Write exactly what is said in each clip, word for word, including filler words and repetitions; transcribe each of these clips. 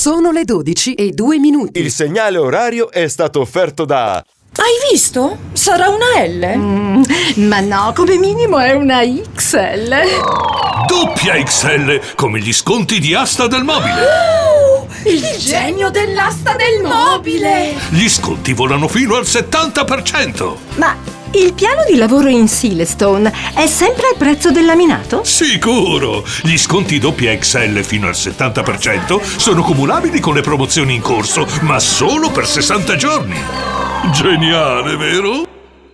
Sono le dodici e due minuti. Il segnale orario è stato offerto da... Hai visto? Sarà una L? Mm, ma no, come minimo è una X L. Doppia X L, come gli sconti di Asta del Mobile. Oh, il, il genio dell'asta del mobile. Gli sconti volano fino al settanta per cento. Ma il piano di lavoro in Silestone è sempre al prezzo del laminato? Sicuro! Gli sconti doppia X L fino al settanta per cento sono cumulabili con le promozioni in corso, ma solo per sessanta giorni. Geniale, vero?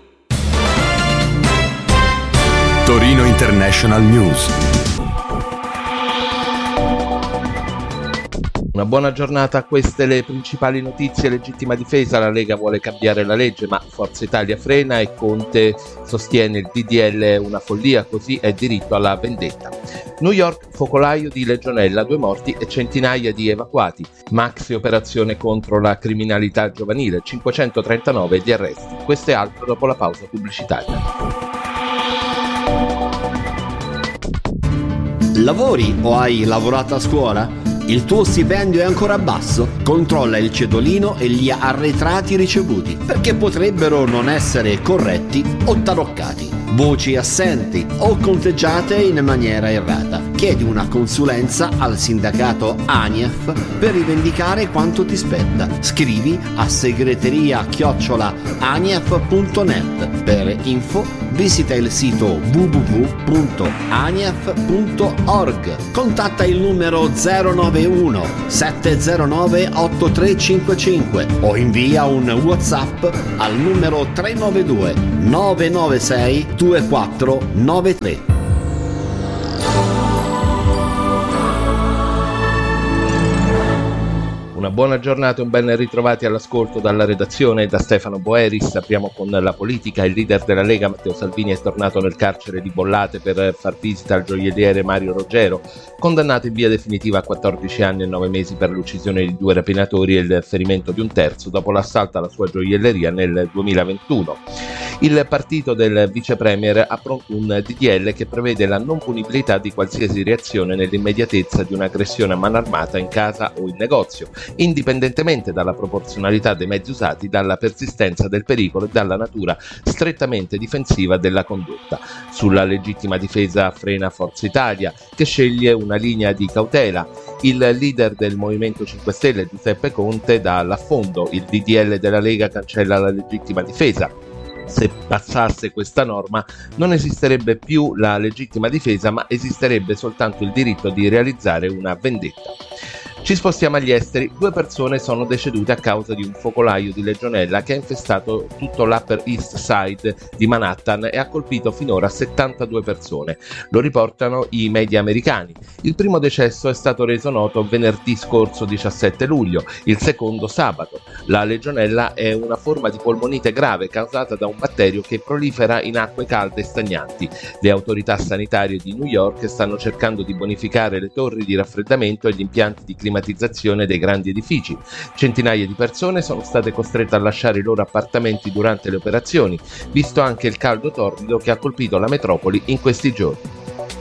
Torino International News. Una buona giornata, queste le principali notizie. Legittima difesa, la Lega vuole cambiare la legge ma Forza Italia frena e Conte sostiene il D D L è una follia, così è diritto alla vendetta. New York, focolaio di legionella, due morti e centinaia di evacuati. Maxi operazione contro la criminalità giovanile, cinquecentotrentanove gli arresti. Questo e altro dopo la pausa pubblicitaria. Lavori o hai lavorato a scuola? Il tuo stipendio è ancora basso? Controlla il cedolino e gli arretrati ricevuti, perché potrebbero non essere corretti o taroccati. Voci assenti o conteggiate in maniera errata. Chiedi una consulenza al sindacato ANIEF per rivendicare quanto ti spetta. Scrivi a segreteria chiocciola anief punto net. Per info visita il sito w w w punto anief punto org. Contatta il numero zero nove uno sette zero nove otto tre cinque cinque o invia un WhatsApp al numero tre nove due nove nove sei due quattro nove tre. Una buona giornata e un ben ritrovati all'ascolto dalla redazione da Stefano Boeris. Apriamo con la politica. Il leader della Lega Matteo Salvini è tornato nel carcere di Bollate per far visita al gioielliere Mario Roggero, condannato in via definitiva a quattordici anni e nove mesi per l'uccisione di due rapinatori e il ferimento di un terzo dopo l'assalto alla sua gioielleria nel duemilaventuno. Il partito del vice premier ha pronto un D D L che prevede la non punibilità di qualsiasi reazione nell'immediatezza di un'aggressione a mano armata in casa o in negozio, indipendentemente dalla proporzionalità dei mezzi usati, dalla persistenza del pericolo e dalla natura strettamente difensiva della condotta. Sulla legittima difesa frena Forza Italia, che sceglie una linea di cautela. Il leader del Movimento cinque Stelle, Giuseppe Conte, dà l'affondo. Il D D L della Lega cancella la legittima difesa. Se passasse questa norma non esisterebbe più la legittima difesa, ma esisterebbe soltanto il diritto di realizzare una vendetta. Ci spostiamo agli esteri. Due persone sono decedute a causa di un focolaio di legionella che ha infestato tutto l'Upper East Side di Manhattan e ha colpito finora settantadue persone. Lo riportano i media americani. Il primo decesso è stato reso noto venerdì scorso diciassette luglio, il secondo sabato. La legionella è una forma di polmonite grave causata da un batterio che prolifera in acque calde e stagnanti. Le autorità sanitarie di New York stanno cercando di bonificare le torri di raffreddamento e gli impianti di climatizzazione dei grandi edifici. Centinaia di persone sono state costrette a lasciare i loro appartamenti durante le operazioni, visto anche il caldo torrido che ha colpito la metropoli in questi giorni.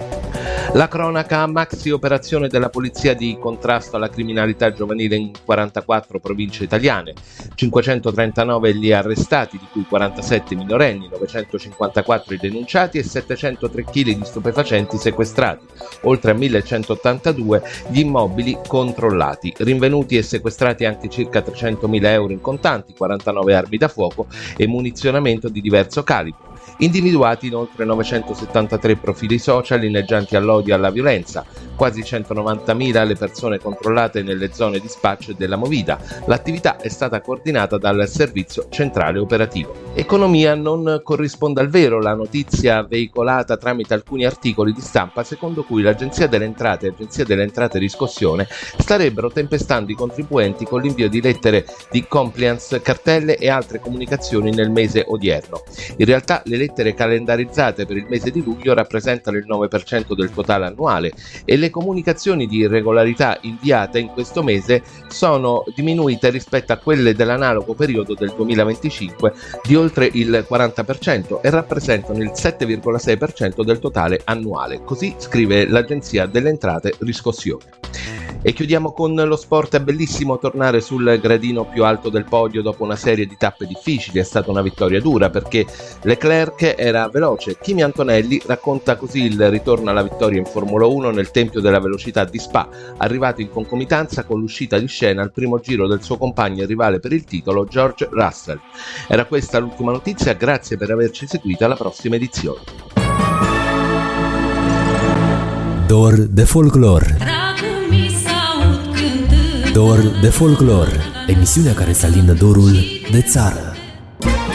La cronaca, maxi operazione della polizia di contrasto alla criminalità giovanile in quarantaquattro province italiane, cinquecentotrentanove gli arrestati, di cui quarantasette minorenni, novecentocinquantaquattro i denunciati e settecentotre chili di stupefacenti sequestrati, oltre a millecentottantadue gli immobili controllati, rinvenuti e sequestrati anche circa trecentomila euro in contanti, quarantanove armi da fuoco e munizionamento di diverso calibro. Individuati inoltre novecentosettantatré profili social inneggianti all'odio e alla violenza, quasi centonovantamila le persone controllate nelle zone di spaccio e della movida. L'attività è stata coordinata dal Servizio Centrale Operativo. Economia, non corrisponde al vero la notizia veicolata tramite alcuni articoli di stampa secondo cui l'Agenzia delle Entrate e l'Agenzia delle Entrate Riscossione starebbero tempestando i contribuenti con l'invio di lettere di compliance, cartelle e altre comunicazioni nel mese odierno. In realtà le lettere calendarizzate per il mese di luglio rappresentano il nove per cento del totale annuale e le comunicazioni di irregolarità inviate in questo mese sono diminuite rispetto a quelle dell'analogo periodo del duemilaventicinque di oltre il quaranta per cento e rappresentano il sette virgola sei per cento del totale annuale, così scrive l'Agenzia delle Entrate Riscossione. E chiudiamo con lo sport. È bellissimo tornare sul gradino più alto del podio dopo una serie di tappe difficili. È stata una vittoria dura perché Leclerc era veloce. Kimi Antonelli racconta così il ritorno alla vittoria in Formula uno nel Tempio della Velocità di Spa, arrivato in concomitanza con l'uscita di scena al primo giro del suo compagno e rivale per il titolo George Russell. Era questa l'ultima notizia, grazie per averci seguito, alla prossima edizione. Dor de Folklore. Dor de Folklore, emisiunea care să alindă dorul de țară.